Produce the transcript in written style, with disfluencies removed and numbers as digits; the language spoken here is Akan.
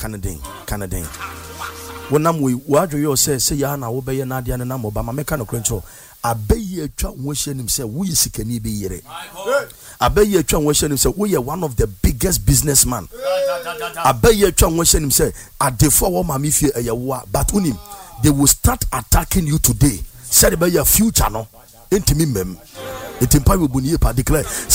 Canada. When I'm what you say yana obey Nadia and Namo, but my mechanical control. I bay ye try wishing himself, we can be here. I bay ye try wishing himself, we are one of the biggest businessmen. I bay ye try wishing himself, at the forward mamifia a yawa, but unim, they will start attacking you today. Said about your future, no, intimate mem. It impossible declare.